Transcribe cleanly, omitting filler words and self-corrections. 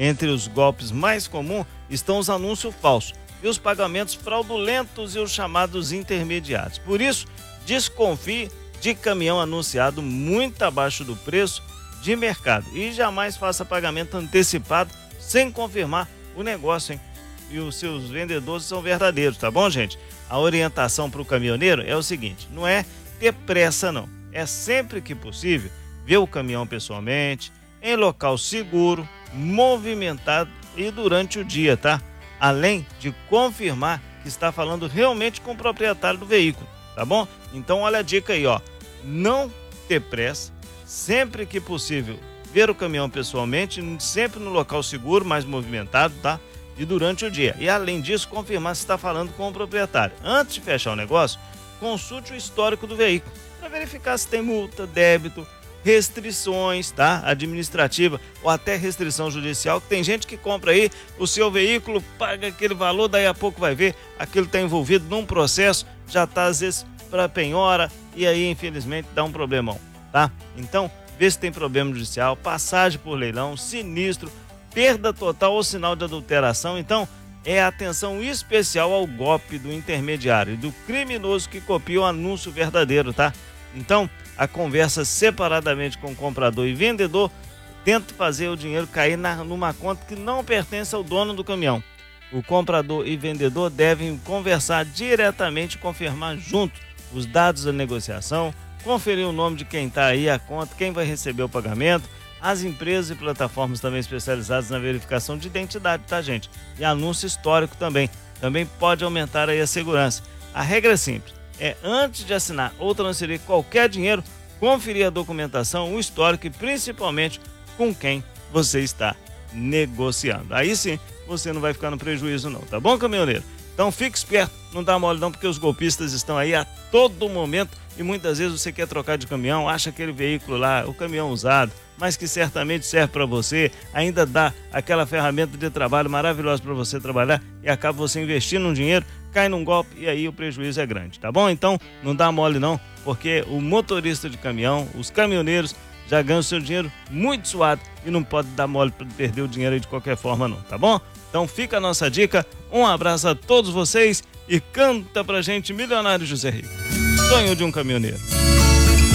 Entre os golpes mais comuns estão os anúncios falsos e os pagamentos fraudulentos e os chamados intermediários. Por isso, desconfie de caminhão anunciado muito abaixo do preço de mercado e jamais faça pagamento antecipado sem confirmar o negócio, hein? E os seus vendedores são verdadeiros, tá bom, gente? A orientação para o caminhoneiro é o seguinte: não é ter pressa, não. É sempre que possível ver o caminhão pessoalmente, em local seguro, movimentado e durante o dia, tá? Além de confirmar que está falando realmente com o proprietário do veículo, tá bom? Então olha a dica aí, ó. Não ter pressa, sempre que possível ver o caminhão pessoalmente, sempre no local seguro, mais movimentado, tá? E durante o dia. E além disso, confirmar se está falando com o proprietário. Antes de fechar o negócio, consulte o histórico do veículo para verificar se tem multa, débito, restrições, tá? Administrativa ou até restrição judicial, que tem gente que compra aí o seu veículo, paga aquele valor, daí a pouco vai ver, aquilo está envolvido num processo, já está às vezes para penhora e aí infelizmente dá um problemão, tá? Então, vê se tem problema judicial, passagem por leilão, sinistro, perda total ou sinal de adulteração. Então, é atenção especial ao golpe do intermediário e do criminoso que copia o anúncio verdadeiro, tá? Então, a conversa separadamente com o comprador e vendedor tenta fazer o dinheiro cair numa conta que não pertence ao dono do caminhão. O comprador e vendedor devem conversar diretamente e confirmar juntos os dados da negociação, conferir o nome de quem está aí, a conta, quem vai receber o pagamento. As empresas e plataformas também especializadas na verificação de identidade, tá, gente? E anúncio histórico também pode aumentar aí a segurança. A regra é simples, é antes de assinar ou transferir qualquer dinheiro, conferir a documentação, o histórico e principalmente com quem você está negociando. Aí sim, você não vai ficar no prejuízo não, tá bom, caminhoneiro? Então fique esperto, não dá mole não, porque os golpistas estão aí a todo momento e muitas vezes você quer trocar de caminhão, acha aquele veículo lá, o caminhão usado, mas que certamente serve para você, ainda dá aquela ferramenta de trabalho maravilhosa para você trabalhar e acaba você investindo um dinheiro, cai num golpe e aí o prejuízo é grande, tá bom? Então não dá mole não, porque o motorista de caminhão, os caminhoneiros já ganham seu dinheiro muito suado e não pode dar mole para perder o dinheiro aí de qualquer forma não, tá bom? Então fica a nossa dica, um abraço a todos vocês e canta pra gente Milionário José Rico, sonho de um caminhoneiro.